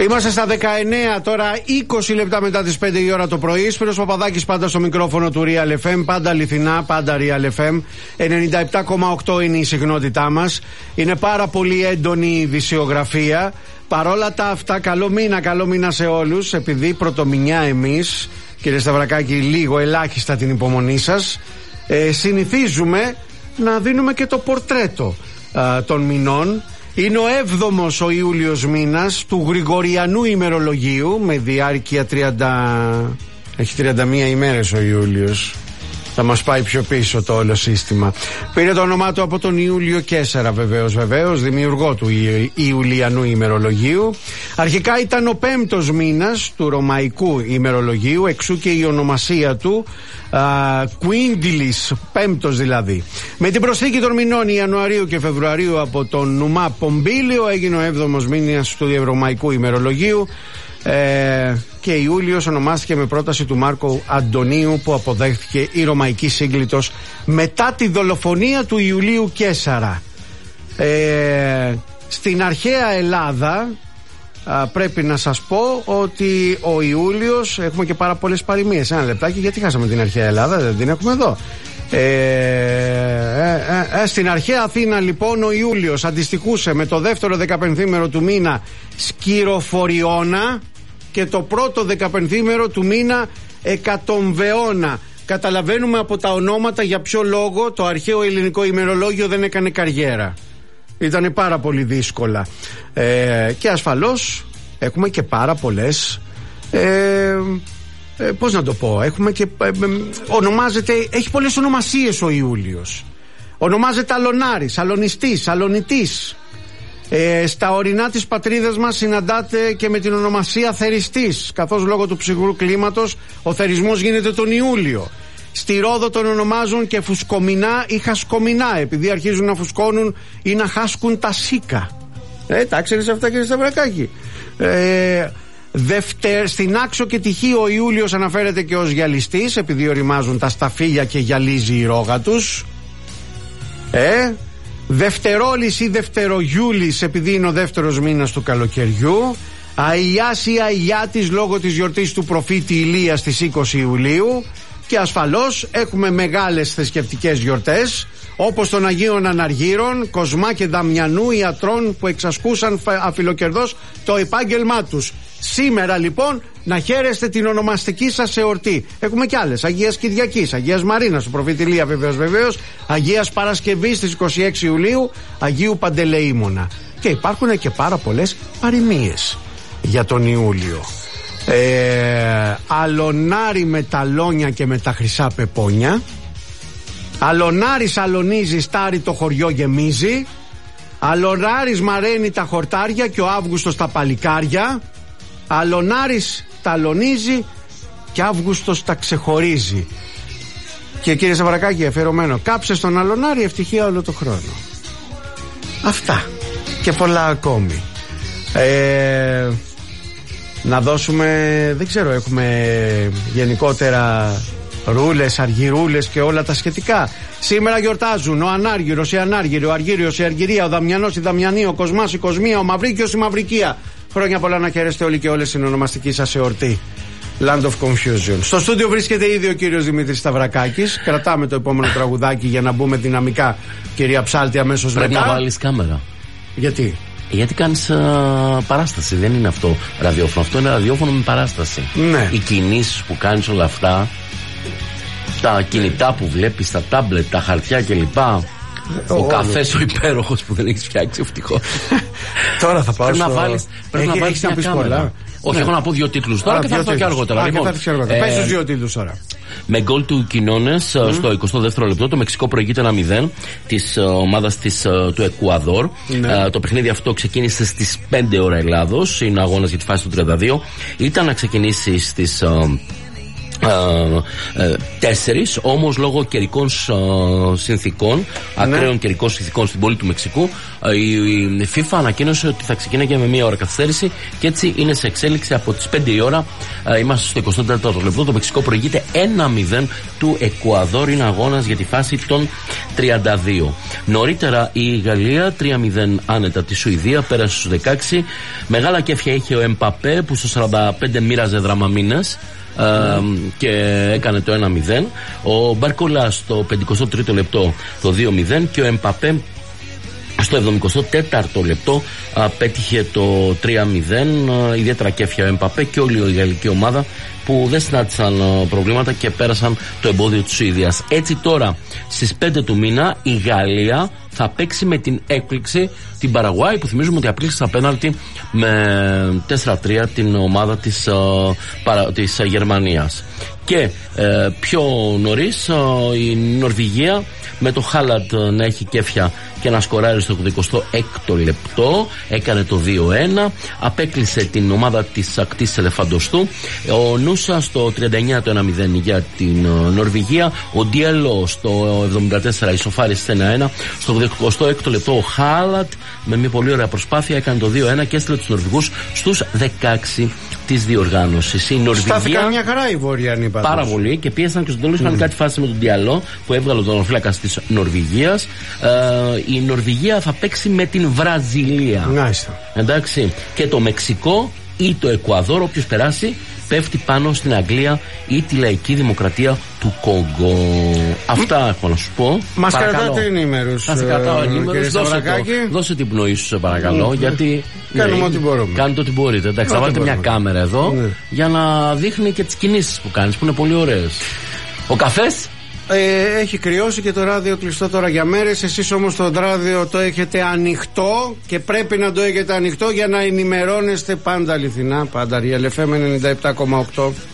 Είμαστε στα 19 τώρα, 20 λεπτά μετά τις 5 η ώρα το πρωί. Σπύρος Παπαδάκης πάντα στο μικρόφωνο του Real FM. Πάντα αληθινά, πάντα Real FM. 97,8 είναι η συχνότητά μας. Είναι πάρα πολύ έντονη η ειδησιογραφία. Παρόλα τα αυτά, καλό μήνα σε όλους. Επειδή πρωτομηνιά εμείς, κύριε Σταυρακάκη, λίγο ελάχιστα την υπομονή σας, συνηθίζουμε να δίνουμε και το πορτρέτο των μηνών. Είναι ο 7ος ο Ιούλιος μήνας του Γρηγοριανού ημερολογίου, με διάρκεια 30... Έχει 31 ημέρες ο Ιούλιος. Θα μας πάει πιο πίσω το όλο σύστημα. Πήρε το όνομά του από τον Ιούλιο Καίσαρα, βεβαίως, δημιουργό του Ιουλιανού ημερολογίου. Αρχικά ήταν ο 5ος μήνας του Ρωμαϊκού ημερολογίου, εξού και η ονομασία του, Quintilis, 5ος δηλαδή. Με την προσθήκη των μηνών Ιανουαρίου και Φεβρουαρίου από τον Νουμά Πομπίλιο έγινε ο 7ος μήνας του Ρωμαϊκού ημερολογίου. Και Ιούλιος ονομάστηκε με πρόταση του Μάρκο Αντωνίου, που αποδέχθηκε η ρωμαϊκή σύγκλιτος μετά τη δολοφονία του Ιουλίου Καίσαρα. Στην αρχαία Ελλάδα πρέπει να σας πω ότι ο Ιούλιος, έχουμε και πάρα πολλές παροιμίες. Ένα λεπτάκι, γιατί χάσαμε την αρχαία Ελλάδα, δεν την έχουμε εδώ. Στην αρχαία Αθήνα λοιπόν ο Ιούλιος αντιστοιχούσε με το δεύτερο 15ήμερο του μήνα Σκυροφοριώνα και το πρώτο 15ήμερο του μήνα Εκατομβεώνα. Καταλαβαίνουμε από τα ονόματα για ποιο λόγο το αρχαίο ελληνικό ημερολόγιο δεν έκανε καριέρα. Ήτανε πάρα πολύ δύσκολα. Και ασφαλώς έχουμε και πάρα πολλές, πώς να το πω, έχουμε και έχει πολλές ονομασίες ο Ιούλιος. Ονομάζεται Αλωνάρης, Αλωνιστής, Αλωνητής. Στα ορεινά της πατρίδας μας συναντάται και με την ονομασία Θεριστής, καθώς λόγω του ψυχρού κλίματος ο θερισμός γίνεται τον Ιούλιο. Στη Ρόδο τον ονομάζουν και Φουσκομινά ή Χασκομινά, επειδή αρχίζουν να φουσκώνουν ή να χάσκουν τα σίκα. Τα ξέρεις αυτά, κύριε Σταυρακάκη? Στην Άξο και Τυχή ο Ιούλιος αναφέρεται και ως γυαλιστής, επειδή οριμάζουν τα σταφύλια και γυαλίζει η ρόγα τους. Δευτερόλης ή Δευτερογιούλης, επειδή είναι ο δεύτερος μήνας του καλοκαιριού. Αηλιάς ή Αηλιάτης λόγω της γιορτής του προφήτη Ηλία στις 20 Ιουλίου. Και ασφαλώς έχουμε μεγάλες θρησκευτικές γιορτές, όπως των Αγίων Αναργύρων, Κοσμά και Δαμιανού, ιατρών που εξασκούσαν αφιλοκερδώς το επάγγελμά τους. Σήμερα λοιπόν να χαίρεστε την ονομαστική σας εορτή. Έχουμε κι άλλες: Αγίας Κυριακής, Αγίας Μαρίνας του προφήτη Ηλία, βεβαίως, Αγίας Παρασκευής στις 26 Ιουλίου, Αγίου Παντελεήμονα. Και υπάρχουν και πάρα πολλές παροιμίες για τον Ιούλιο. Αλωνάρι με τα λόνια και με τα χρυσά πεπόνια. Αλωνάρις αλωνίζει, στάρι το χωριό γεμίζει. Αλωνάρις μαραίνει τα χορτάρια και ο Αύγουστος τα παλικάρια. Αλωνάρις τα αλωνίζει και Αύγουστος τα ξεχωρίζει. Και κύριε Σαβαρακάκη, αφιερωμένο: κάψε στον αλωνάρι ευτυχία όλο το χρόνο. Αυτά και πολλά ακόμη. Να δώσουμε, δεν ξέρω, έχουμε γενικότερα ρούλες, αργυρούλες και όλα τα σχετικά. Σήμερα γιορτάζουν ο Ανάργυρος, η Ανάργυρη, ο Αργύριος, η Αργυρία, ο Δαμιανός, η Δαμιανή, ο Κοσμάς, η Κοσμία, ο Μαυρίκιος, η Μαυρικία. Χρόνια πολλά να χαίρεστε όλοι και όλες στην ονομαστική σας εορτή. Land of Confusion. Στο στούντιο βρίσκεται ήδη ο κύριος Δημήτρης Σταυρακάκης. Κρατάμε το επόμενο τραγουδάκι για να μπούμε δυναμικά, κυρία Ψάλτη, αμέσως μετά. Πρέπει να βάλεις κάμερα. Γιατί? Γιατί κάνεις παράσταση, δεν είναι αυτό ραδιόφωνο. Αυτό είναι ραδιόφωνο με παράσταση. Ναι. Οι κινήσεις που κάνεις, όλα αυτά, τα κινητά που βλέπεις, τα τάμπλετ, τα χαρτιά κλπ. Ο καφές ο υπέροχος που δεν έχεις φτιάξει, ευτυχώς. Τώρα θα πάω. Πρέπει να βάλεις μια κάμερα. Όχι, έχω να πω 2 τίτλους τώρα και θα έρθω και αργότερα. Πες τους 2 τίτλους τώρα. Με γκολ του Quinones στο 22ο λεπτό, το Μεξικό προηγείται 1-0 της ομάδας του Εκουαδόρ. Το παιχνίδι αυτό ξεκίνησε στις 5 ώρα Ελλάδος. Είναι αγώνας για τη φάση του 32. Ήταν να ξεκινήσει στις Τέσσερις, όμως λόγω καιρικών συνθήκων, ακραίων καιρικών συνθήκων στην πόλη του Μεξικού, η FIFA ανακοίνωσε ότι θα ξεκινάει με 1 ώρα καθυστέρηση και έτσι είναι σε εξέλιξη από τις 5 η ώρα. Είμαστε στο 24ο λεπτό. Το Μεξικό προηγείται 1-0 του Εκουαδόρ. Είναι αγώνας για τη φάση των 32. Νωρίτερα η Γαλλία 3-0 άνετα τη Σουηδία, πέρασε στους 16. Μεγάλα κέφια είχε ο Εμπαπέ που στο 45 μοίραζε δραμαμίνες και έκανε το 1-0. Ο Μπαρκολά στο 53ο λεπτό το 2-0 και ο Εμπαπέ στο 74ο λεπτό πέτυχε το 3-0. Ιδιαίτερα κέφια ο Εμπαπέ και όλη η γαλλική ομάδα που δεν συνάντησαν προβλήματα και πέρασαν το εμπόδιο της Σουηδίας. Έτσι τώρα στις 5 του μήνα η Γαλλία θα παίξει με την έκπληξη την Παραγουάη, που θυμίζουμε ότι απειλήσε στα πέναλτι με 4-3 την ομάδα της Γερμανίας. Και πιο νωρίς η Νορβηγία με το Χάλαντ να έχει κέφια και να σκοράρει στο 26ο λεπτό έκανε το 2-1, απέκλεισε την ομάδα της ακτής Ελεφαντοστού. Ο Νούσα στο 39 το 1-0 για την Νορβηγία. Ο Ντιέλο στο 74 ισοφάρισε 1-1. Στο 26ο λεπτό ο Χάλαντ με μια πολύ ωραία προσπάθεια έκανε το 2-1 και έστειλε τους Νορβηγούς στους 16 της διοργάνωσης. Η Νορβηγία στάθηκαν μια χαρά οι Βόρειανοι πάντως. Πάρα πολύ και πίεσαν και στο τέλος είχαν κάτι φάση με τον Διαλό που έβγαλε τον φύλακα της Νορβηγίας. Η Νορβηγία θα παίξει με την Βραζιλία. Εντάξει. Και το Μεξικό ή το Εκουαδόρ, όποιος περάσει, πέφτει πάνω στην Αγγλία ή τη Λαϊκή Δημοκρατία του Κόγκο. Αυτά έχω να σου πω. Μας κρατάτε ενήμερους. Θα σε κρατάω ενήμερους. Δώσε την πνοή σου, σε παρακαλώ. Γιατί κάνουμε ό,τι μπορούμε. Κάνετε ό,τι μπορείτε. Εντάξει, θα βάλετε μια κάμερα εδώ για να δείχνει και τις κινήσεις που κάνεις, που είναι πολύ ωραίες. Ο καφές. Έχει κρυώσει και το ράδιο κλειστό τώρα για μέρες. Εσείς όμως το ράδιο το έχετε ανοιχτό και πρέπει να το έχετε ανοιχτό για να ενημερώνεστε πάντα αληθινά. Πάντα Real FM 97,8.